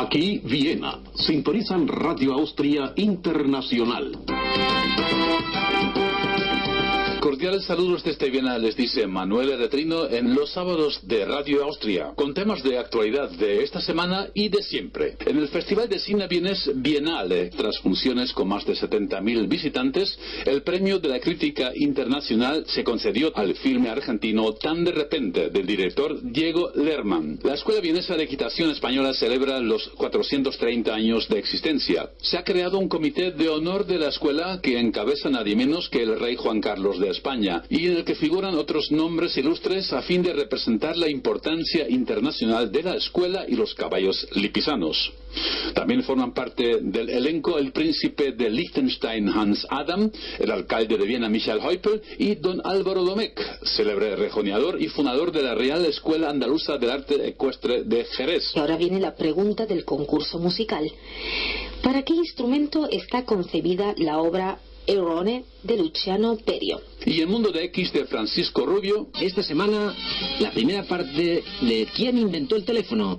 Aquí Viena. Sintonizan Radio Austria Internacional. Cordiales saludos desde Viena, les dice Manuel Eretrino en los sábados de Radio Austria, con temas de actualidad de esta semana y de siempre. En el Festival de Cine vienes Bienale, tras funciones con más de 70.000 visitantes, el premio de la crítica internacional se concedió al filme argentino Tan de repente, del director Diego Lerman. La Escuela Vienesa de Equitación Española celebra los 430 años de existencia. Se ha creado un comité de honor de la escuela que encabeza nadie menos que el rey Juan Carlos de España, y en el que figuran otros nombres ilustres a fin de representar la importancia internacional de la escuela y los caballos lipizanos. También forman parte del elenco el príncipe de Liechtenstein Hans Adam, el alcalde de Viena Michael Heupel y don Álvaro Domecq, célebre rejoneador y fundador de la Real Escuela Andaluza del Arte Ecuestre de Jerez. Ahora viene la pregunta del concurso musical. ¿Para qué instrumento está concebida la obra Eurone de Luciano Berio? Y el mundo de X de Francisco Rubio. Esta semana, la primera parte de ¿Quién inventó el teléfono?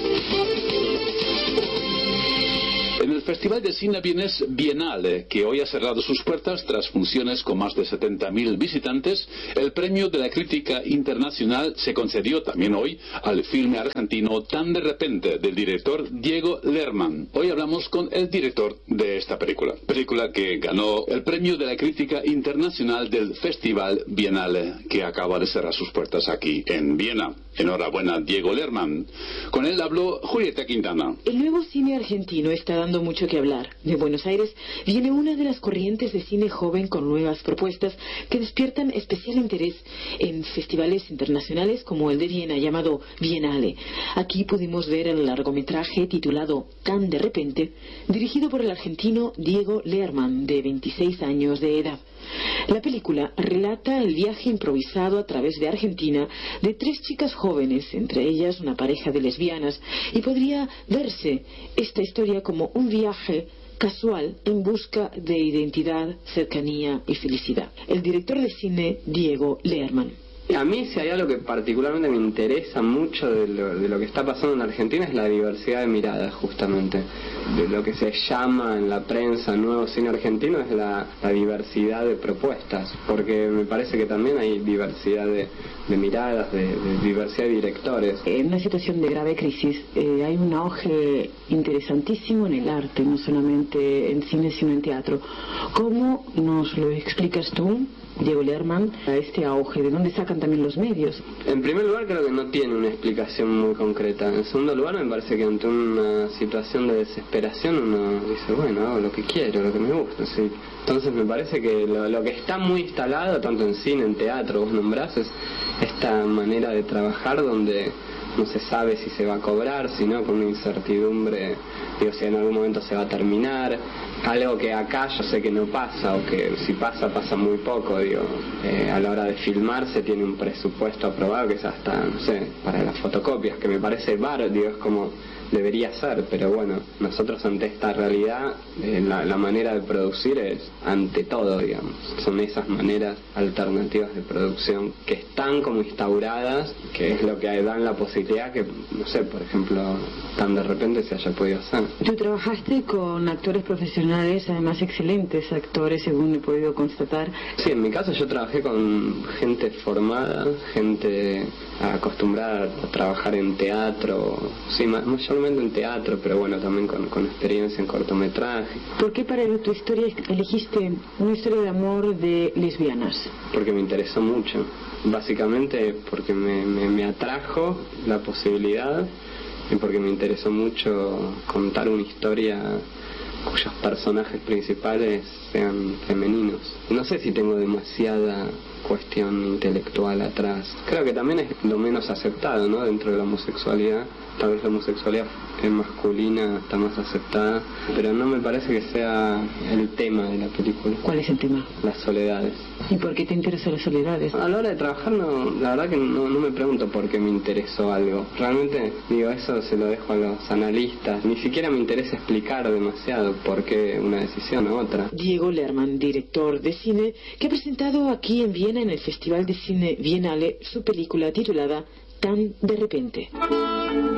En el Festival de Cine vienes Bienale, que hoy ha cerrado sus puertas tras funciones con más de 70.000 visitantes, el premio de la crítica internacional se concedió también hoy al filme argentino Tan de repente, del director Diego Lerman. Hoy hablamos con el director de esta película que ganó el premio de la crítica internacional del Festival Bienale, que acaba de cerrar sus puertas aquí en Viena. Enhorabuena, Diego Lerman. Con él habló Julieta Quintana. El nuevo cine argentino está dando mucho que hablar. De Buenos Aires viene una de las corrientes de cine joven con nuevas propuestas que despiertan especial interés en festivales internacionales como el de Viena, llamado Bienale. Aquí pudimos ver el largometraje titulado Tan de repente, dirigido por el argentino Diego Lerman, de 26 años de edad. La película relata el viaje improvisado a través de Argentina de 3 chicas jóvenes, entre ellas una pareja de lesbianas, y podría verse esta historia como un viaje casual en busca de identidad, cercanía y felicidad. El director de cine, Diego Lerman. A mí, si hay algo que particularmente me interesa mucho de lo que está pasando en Argentina, es la diversidad de miradas, justamente. De lo que se llama en la prensa nuevo cine argentino es la diversidad de propuestas, porque me parece que también hay diversidad de miradas, de diversidad de directores. En una situación de grave crisis hay un auge interesantísimo en el arte, no solamente en cine sino en teatro. ¿Cómo nos lo explicas tú, Diego Lerman, a este auge? ¿De dónde sacan también los medios? En primer lugar, creo que no tiene una explicación muy concreta. En segundo lugar, me parece que ante una situación de desesperación uno dice, bueno, hago lo que quiero, lo que me gusta, ¿sí? Entonces me parece que lo que está muy instalado, tanto en cine, en teatro, vos nombrás, es esta manera de trabajar donde no se sabe si se va a cobrar, sino con una incertidumbre, digo, si en algún momento se va a terminar, algo que acá yo sé que no pasa, o que si pasa, pasa muy poco, digo, a la hora de filmar se tiene un presupuesto aprobado que es hasta, no sé, para las fotocopias, que me parece digo, es como debería ser, pero bueno, nosotros ante esta realidad, la manera de producir es ante todo, digamos, son esas maneras alternativas de producción que están como instauradas, que es lo que dan la posibilidad que, no sé, por ejemplo, tan de repente se haya podido hacer. Tú trabajaste con actores profesionales, además excelentes actores, según he podido constatar. Sí, en mi caso yo trabajé con gente formada, gente acostumbrada a trabajar en teatro, sí, mayormente en teatro, pero bueno, también con experiencia en cortometraje. ¿Por qué para tu historia elegiste una historia de amor de lesbianas? Porque me interesó mucho, básicamente porque me atrajo la posibilidad y porque me interesó mucho contar una historia cuyos personajes principales sean femeninos. No sé si tengo demasiada cuestión intelectual atrás. Creo que también es lo menos aceptado, ¿no?, dentro de la homosexualidad. Tal vez la homosexualidad masculina está más aceptada, pero no me parece que sea el tema de la película. ¿Cuál es el tema? Las soledades. ¿Y por qué te interesan las soledades? A la hora de trabajar, la verdad que no me pregunto por qué me interesó algo. Realmente, digo, eso se lo dejo a los analistas. Ni siquiera me interesa explicar demasiado por qué una decisión u otra. Diego Lerman, director de cine, que ha presentado aquí en Viena, en el Festival de Cine Bienale, su película titulada Tan de repente.